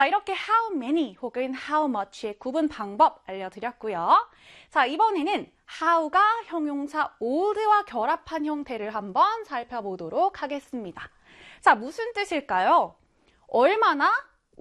이렇게 how many 혹은 how much의 구분 방법 알려드렸고요. 자, 이번에는 how가 형용사 old와 결합한 형태를 한번 살펴보도록 하겠습니다. 자, 무슨 뜻일까요? 얼마나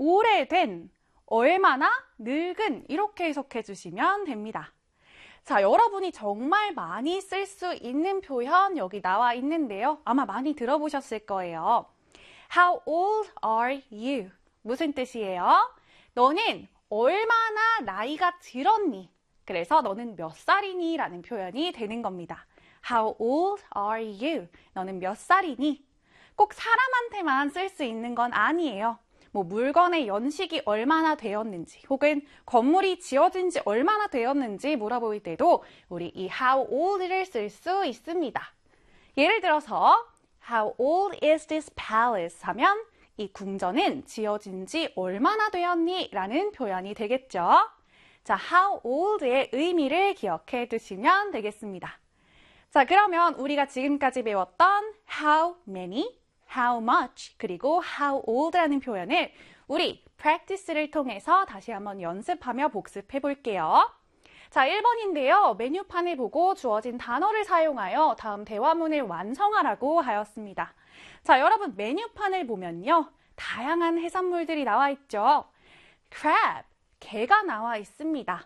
오래된, 얼마나 늙은 이렇게 해석해 주시면 됩니다. 자, 여러분이 정말 많이 쓸 수 있는 표현 여기 나와 있는데요. 아마 많이 들어보셨을 거예요. How old are you? 무슨 뜻이에요? 너는 얼마나 나이가 들었니? 그래서 너는 몇 살이니? 라는 표현이 되는 겁니다. How old are you? 너는 몇 살이니? 꼭 사람한테만 쓸 수 있는 건 아니에요. 뭐 물건의 연식이 얼마나 되었는지 혹은 건물이 지어진 지 얼마나 되었는지 물어볼 때도 우리 이 how old를 쓸 수 있습니다. 예를 들어서 How old is this palace? 하면 이 궁전은 지어진 지 얼마나 되었니? 라는 표현이 되겠죠. 자, how old의 의미를 기억해 두시면 되겠습니다. 자, 그러면 우리가 지금까지 배웠던 how many, how much, 그리고 how old라는 표현을 우리 practice를 통해서 다시 한번 연습하며 복습해 볼게요. 자, 1번인데요. 메뉴판을 보고 주어진 단어를 사용하여 다음 대화문을 완성하라고 하였습니다. 자, 여러분 메뉴판을 보면요. 다양한 해산물들이 나와 있죠. crab, 게가 나와 있습니다.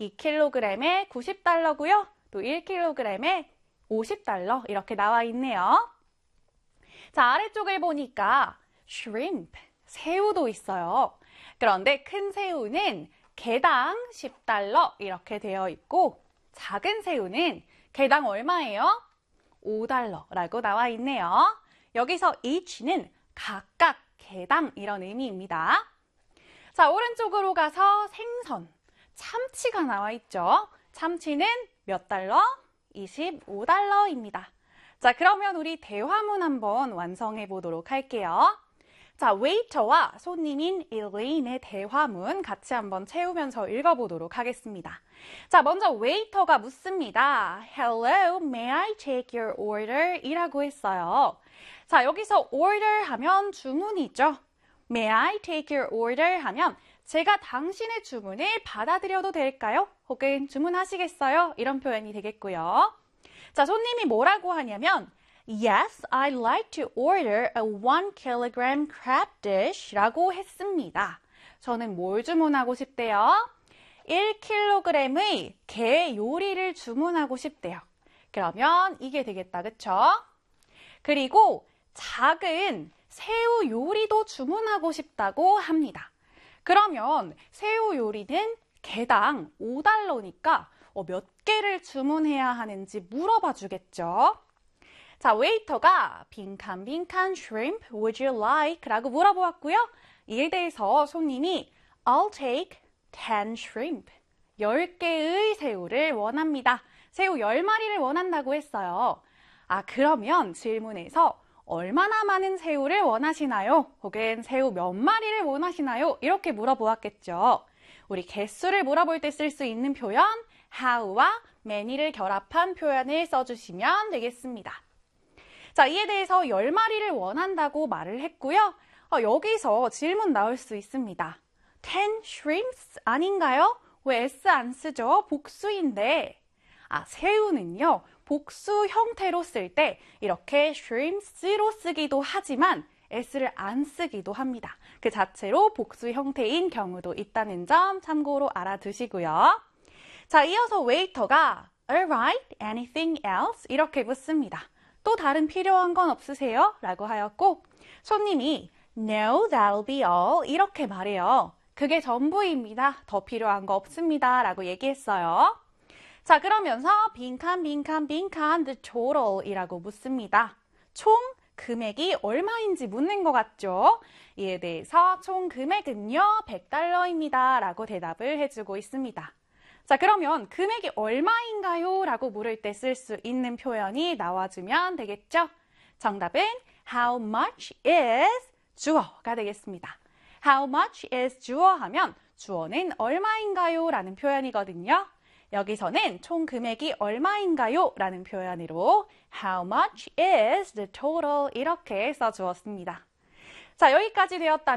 2kg에 90달러고요. 또 1kg에 50달러 이렇게 나와 있네요. 자, 아래쪽을 보니까 shrimp, 새우도 있어요. 그런데 큰 새우는 개당 10달러 이렇게 되어 있고 작은 새우는 개당 얼마예요? 5달러라고 나와 있네요. 여기서 each는 각각, 개당 이런 의미입니다. 자, 오른쪽으로 가서 생선, 참치가 나와 있죠. 참치는 몇 달러? 25달러입니다. 자, 그러면 우리 대화문 한번 완성해 보도록 할게요. 자, 웨이터와 손님인 일레인의 대화문 같이 한번 채우면서 읽어보도록 하겠습니다. 자, 먼저 웨이터가 묻습니다. Hello, may I take your order? 이라고 했어요. 자, 여기서 order 하면 주문이죠. May I take your order? 하면 제가 당신의 주문을 받아들여도 될까요? 혹은 주문하시겠어요? 이런 표현이 되겠고요. 자, 손님이 뭐라고 하냐면 Yes, I'd like to order a 1kg crab dish 라고 했습니다. 저는 뭘 주문하고 싶대요? 1kg의 게 요리를 주문하고 싶대요. 그러면 이게 되겠다, 그쵸? 그리고 작은 새우 요리도 주문하고 싶다고 합니다. 그러면 새우 요리는 개당 5달러니까 몇 개를 주문해야 하는지 물어봐 주겠죠? 자, 웨이터가 빈칸 shrimp would you like? 라고 물어보았고요. 이에 대해서 손님이 I'll take 10 shrimp. 10개의 새우를 원합니다. 새우 10마리를 원한다고 했어요. 아, 그러면 질문에서 얼마나 많은 새우를 원하시나요? 혹은 새우 몇 마리를 원하시나요? 이렇게 물어보았겠죠. 우리 개수를 물어볼 때 쓸 수 있는 표현 how와 many를 결합한 표현을 써주시면 되겠습니다. 자, 이에 대해서 10마리를 원한다고 말을 했고요. 여기서 질문 나올 수 있습니다. 10 shrimps 아닌가요? 왜 S 안 쓰죠? 복수인데. 아, 새우는요. 복수 형태로 쓸 때 이렇게 shrimps로 쓰기도 하지만 S를 안 쓰기도 합니다. 그 자체로 복수 형태인 경우도 있다는 점 참고로 알아두시고요. 자, 이어서 웨이터가 Alright, anything else? 이렇게 묻습니다. 또 다른 필요한 건 없으세요? 라고 하였고 손님이 No, that'll be all 이렇게 말해요. 그게 전부입니다. 더 필요한 거 없습니다. 라고 얘기했어요. 자, 그러면서 빈칸 the total 이라고 묻습니다. 총 금액이 얼마인지 묻는 것 같죠? 이에 대해서 총 금액은요 100달러입니다. 라고 대답을 해주고 있습니다. 자, 그러면 금액이 얼마인가요? 라고 물을 때 쓸 수 있는 표현이 나와주면 되겠죠? 정답은 How much is 주어가 되겠습니다. How much is 주어 하면 주어는 얼마인가요? 라는 표현이거든요. 여기서는 총 금액이 얼마인가요? 라는 표현으로 How much is the total? 이렇게 써주었습니다. 자, 여기까지 되었다면